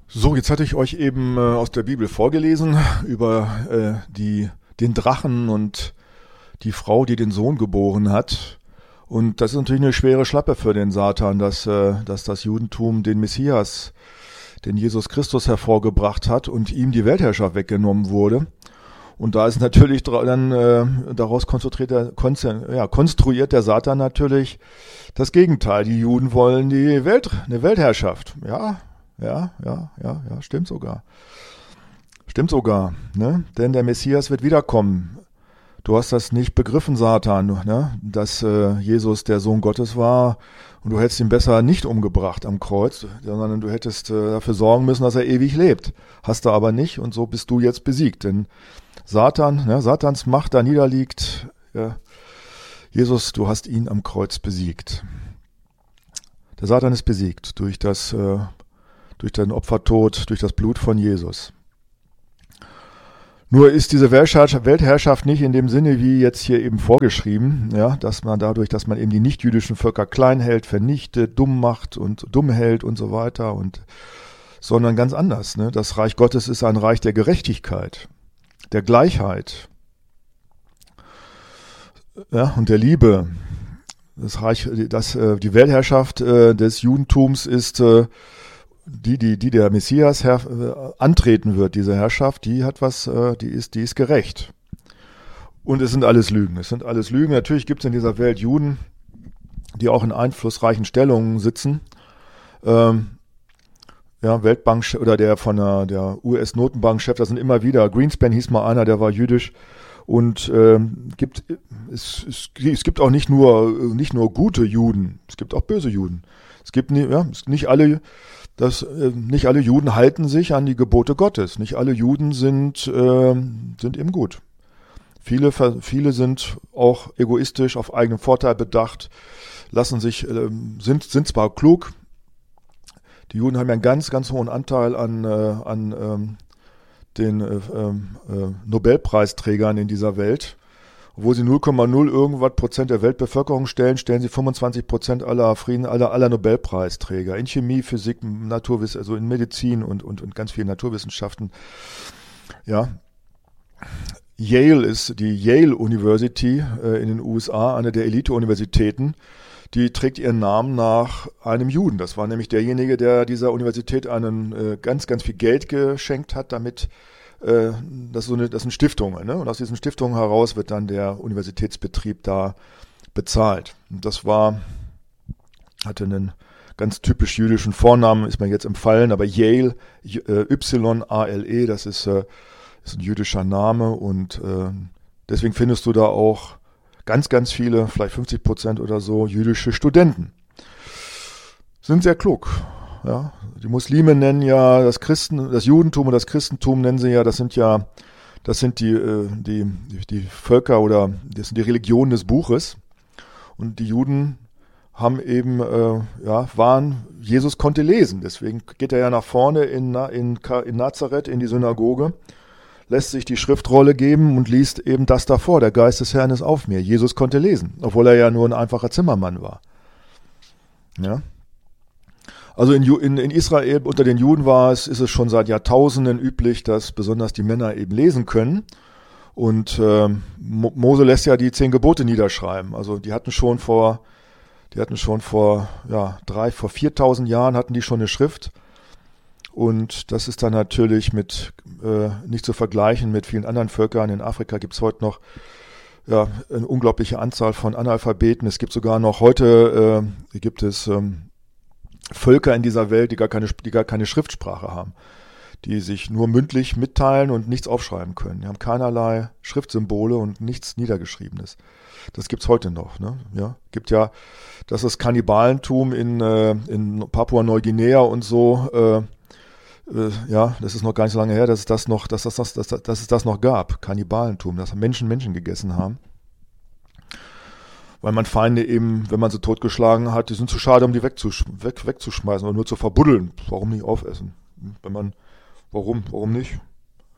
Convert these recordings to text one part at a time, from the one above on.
So, jetzt hatte ich euch eben aus der Bibel vorgelesen über den Drachen und die Frau, die den Sohn geboren hat. Und das ist natürlich eine schwere Schlappe für den Satan, dass das Judentum den Messias, den Jesus Christus hervorgebracht hat und ihm die Weltherrschaft weggenommen wurde. Und da ist natürlich dann daraus konstruiert der Satan natürlich das Gegenteil. Die Juden wollen eine Weltherrschaft. Ja, stimmt sogar. Stimmt sogar, ne? Denn der Messias wird wiederkommen. Du hast das nicht begriffen, Satan, ne? Dass Jesus der Sohn Gottes war und du hättest ihn besser nicht umgebracht am Kreuz, sondern du hättest dafür sorgen müssen, dass er ewig lebt. Hast du aber nicht und so bist du jetzt besiegt. Denn Satans Macht da niederliegt. Jesus, du hast ihn am Kreuz besiegt. Der Satan ist besiegt durch den Opfertod, durch das Blut von Jesus. Nur ist diese Weltherrschaft nicht in dem Sinne, wie jetzt hier eben vorgeschrieben, ja, dass man eben die nichtjüdischen Völker klein hält, vernichtet, dumm macht und dumm hält und so weiter, sondern ganz anders. Ne? Das Reich Gottes ist ein Reich der Gerechtigkeit, der Gleichheit, ja, und der Liebe. Die Weltherrschaft des Judentums ist die der Messias antreten wird, diese Herrschaft, die ist gerecht. Und es sind alles Lügen. Natürlich gibt es in dieser Welt Juden, die auch in einflussreichen Stellungen sitzen. Weltbank oder der US-Notenbankchef, das sind immer wieder. Greenspan hieß mal einer, der war jüdisch. Und es gibt auch nicht nur gute Juden, es gibt auch böse Juden. Nicht alle Juden halten sich an die Gebote Gottes. Nicht alle Juden sind eben gut. Viele sind auch egoistisch, auf eigenen Vorteil bedacht, sind zwar klug. Die Juden haben ja einen ganz, ganz hohen Anteil an den Nobelpreisträgern in dieser Welt. Obwohl sie 0,0 irgendwas Prozent der Weltbevölkerung stellen sie 25% aller Nobelpreisträger. In Chemie, Physik, Naturwissenschaften, also in Medizin und ganz vielen Naturwissenschaften. Ja. Die Yale University in den USA, eine der Elite-Universitäten, die trägt ihren Namen nach einem Juden. Das war nämlich derjenige, der dieser Universität ganz, ganz viel Geld geschenkt hat, damit das sind Stiftungen, ne? Und aus diesen Stiftungen heraus wird dann der Universitätsbetrieb da bezahlt. Und hatte einen ganz typisch jüdischen Vornamen, ist mir jetzt empfallen, aber Yale, Y-A-L-E, das ist ein jüdischer Name und deswegen findest du da auch ganz, ganz viele, vielleicht 50% oder so, jüdische Studenten. Sind sehr klug. Ja, die Muslime nennen ja das Judentum und das Christentum nennen sie ja, das sind die Völker oder das sind die Religionen des Buches. Und die Juden haben eben, Jesus konnte lesen, deswegen geht er ja nach vorne in Nazareth in die Synagoge, lässt sich die Schriftrolle geben und liest eben das davor, der Geist des Herrn ist auf mir. Jesus konnte lesen, obwohl er ja nur ein einfacher Zimmermann war. Ja. Also in Israel unter den Juden ist es schon seit Jahrtausenden üblich, dass besonders die Männer eben lesen können. Und Mose lässt ja die 10 Gebote niederschreiben. Also die hatten schon vor 4.000 Jahren hatten die schon eine Schrift. Und das ist dann natürlich nicht zu vergleichen mit vielen anderen Völkern. In Afrika gibt es heute noch eine unglaubliche Anzahl von Analphabeten. Es gibt sogar noch heute Völker in dieser Welt, die gar keine Schriftsprache haben, die sich nur mündlich mitteilen und nichts aufschreiben können. Die haben keinerlei Schriftsymbole und nichts Niedergeschriebenes. Das gibt's heute noch. Ne? Ja, gibt ja, das ist Kannibalentum in Papua-Neuguinea und so. Das ist noch gar nicht so lange her, dass es das noch gab. Kannibalentum, dass Menschen gegessen haben. Weil man Feinde eben, wenn man sie totgeschlagen hat, die sind zu schade, um die wegzuschmeißen oder nur zu verbuddeln. Warum nicht aufessen? Warum nicht?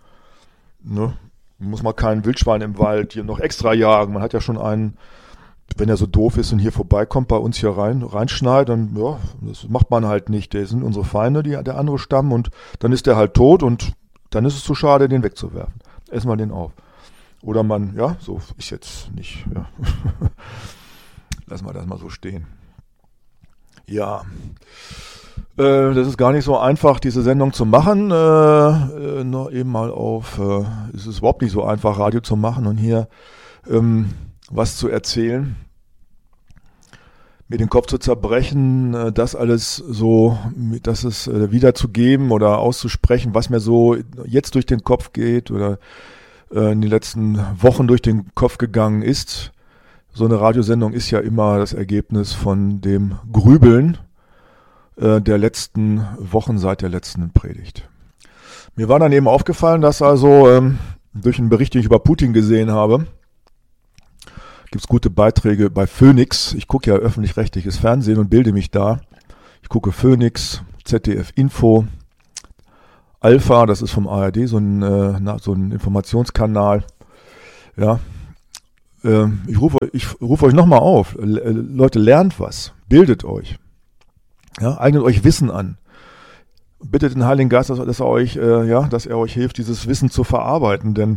Ne? Muss man kein Wildschwein im Wald hier noch extra jagen. Man hat ja schon einen wenn er so doof ist und hier vorbeikommt, bei uns hier reinschneit, dann, ja, das macht man halt nicht. Der sind unsere Feinde, der andere Stamm, und dann ist der halt tot und dann ist es zu schade, den wegzuwerfen. Essen wir den auf. Oder man, ja, so ist jetzt nicht, ja. Lassen wir das mal so stehen. Ja, das ist gar nicht so einfach, diese Sendung zu machen. Noch eben mal es ist überhaupt nicht so einfach, Radio zu machen und hier was zu erzählen, mir den Kopf zu zerbrechen, das alles so, das es wiederzugeben oder auszusprechen, was mir so jetzt durch den Kopf geht oder in den letzten Wochen durch den Kopf gegangen ist. So eine Radiosendung ist ja immer das Ergebnis von dem Grübeln der letzten Wochen seit der letzten Predigt. Mir war dann eben aufgefallen, dass also durch einen Bericht, den ich über Putin gesehen habe, gibt es gute Beiträge bei Phoenix. Ich gucke ja öffentlich-rechtliches Fernsehen und bilde mich da. Ich gucke Phoenix, ZDF Info, Alpha, das ist vom ARD, so ein Informationskanal. Ja, ich rufe euch nochmal auf. Leute, lernt was, bildet euch. Ja, eignet euch Wissen an. Bittet den Heiligen Geist, dass er euch hilft, dieses Wissen zu verarbeiten, denn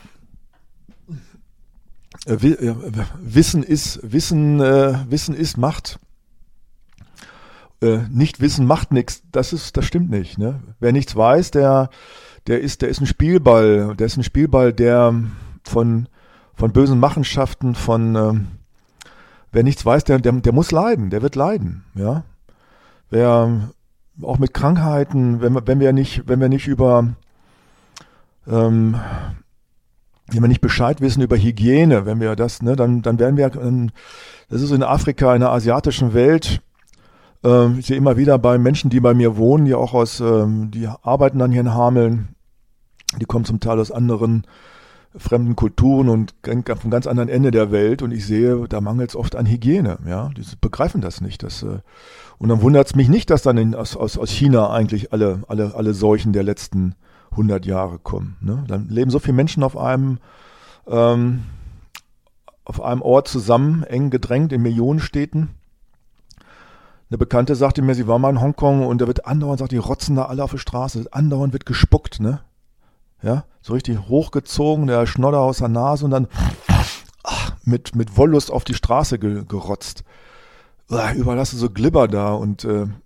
Wissen ist Macht. Nicht Wissen macht nichts. Das stimmt nicht. Ne? Wer nichts weiß, der ist ein Spielball. Der ist ein Spielball, der von bösen Machenschaften, wer nichts weiß, der muss leiden. Der wird leiden. Ja. Wer auch mit Krankheiten, wenn wir nicht Bescheid wissen über Hygiene, wenn wir das, ne, dann werden wir, das ist in Afrika, in der asiatischen Welt, ich sehe immer wieder bei Menschen, die bei mir wohnen, die auch die arbeiten dann hier in Hameln, die kommen zum Teil aus anderen fremden Kulturen und vom ganz anderen Ende der Welt, und ich sehe, da mangelt es oft an Hygiene, ja, die begreifen das nicht, und dann wundert es mich nicht, dass dann aus China eigentlich alle Seuchen der letzten 100 Jahre kommen. Ne? Dann leben so viele Menschen auf einem Ort zusammen, eng gedrängt in Millionenstädten. Eine Bekannte sagte mir, sie war mal in Hongkong und da wird andauernd, sagt, die rotzen da alle auf der Straße, andauernd wird gespuckt, ne? Ja, so richtig hochgezogen, der Schnodder aus der Nase und dann mit Wollust auf die Straße gerotzt. Überall hast du so Glibber da und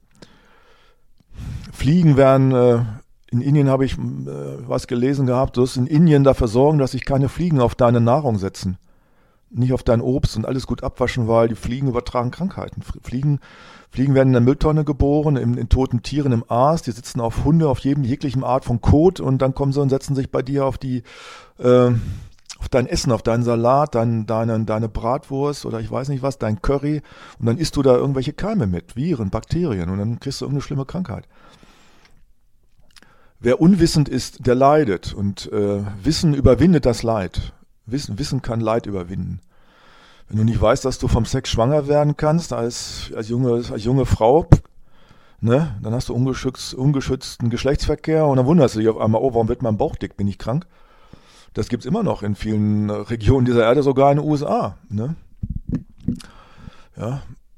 Fliegen werden, in Indien habe ich was gelesen gehabt, du musst in Indien dafür sorgen, dass sich keine Fliegen auf deine Nahrung setzen. Nicht auf dein Obst und alles gut abwaschen, weil die Fliegen übertragen Krankheiten. Fliegen werden in der Mülltonne geboren, in toten Tieren im Aas, die sitzen auf Hunde, auf jeglichem Art von Kot, und dann kommen sie und setzen sich bei dir auf dein Essen, auf deinen Salat, deine Bratwurst oder ich weiß nicht was, dein Curry, und dann isst du da irgendwelche Keime mit, Viren, Bakterien, und dann kriegst du irgendeine schlimme Krankheit. Wer unwissend ist, der leidet, und Wissen überwindet das Leid. Wissen kann Leid überwinden. Wenn du nicht weißt, dass du vom Sex schwanger werden kannst, als junge Frau, ne, dann hast du ungeschützten Geschlechtsverkehr und dann wunderst du dich auf einmal, oh, warum wird mein Bauch dick, bin ich krank? Das gibt's immer noch in vielen Regionen dieser Erde, sogar in den USA. Ne? Ja.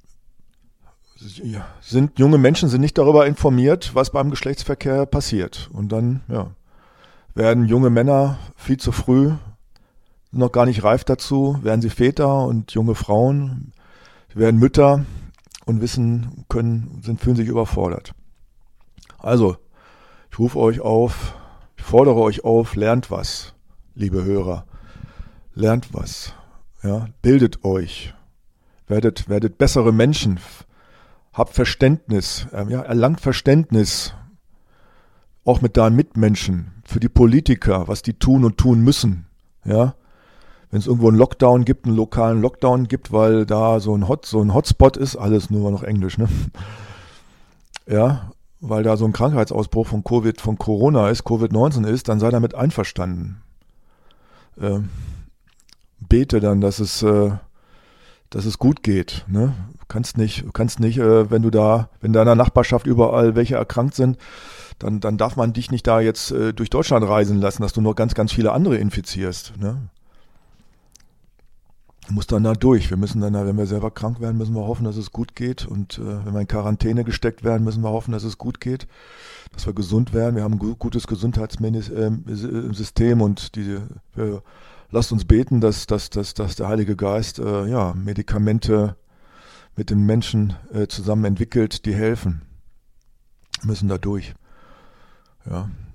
Junge Menschen sind nicht darüber informiert, was beim Geschlechtsverkehr passiert. Und dann werden junge Männer viel zu früh, noch gar nicht reif dazu, werden sie Väter, und junge Frauen werden Mütter und fühlen sich überfordert. Also, ich fordere euch auf, lernt was, liebe Hörer. Lernt was. Ja, bildet euch. Werdet bessere Menschen. Habt Verständnis. Erlangt Verständnis. Auch mit deinen Mitmenschen. Für die Politiker, was die tun und tun müssen. Ja. Wenn es irgendwo einen Lockdown gibt, einen lokalen Lockdown gibt, weil da so ein Hotspot ist, alles nur noch Englisch, ne? Ja, weil da so ein Krankheitsausbruch von Corona ist, Covid-19 ist, dann sei damit einverstanden. Bete dann, dass es gut geht, ne? Du kannst nicht, wenn in deiner Nachbarschaft überall welche erkrankt sind, dann darf man dich nicht da jetzt durch Deutschland reisen lassen, dass du noch ganz, ganz viele andere infizierst, ne? muss dann da durch. Wir müssen dann, wenn wir selber krank werden, müssen wir hoffen, dass es gut geht. Und wenn wir in Quarantäne gesteckt werden, müssen wir hoffen, dass es gut geht, dass wir gesund werden. Wir haben ein gutes Gesundheitssystem und lasst uns beten, dass der Heilige Geist Medikamente mit den Menschen zusammen entwickelt, die helfen. Wir müssen da durch. Ja.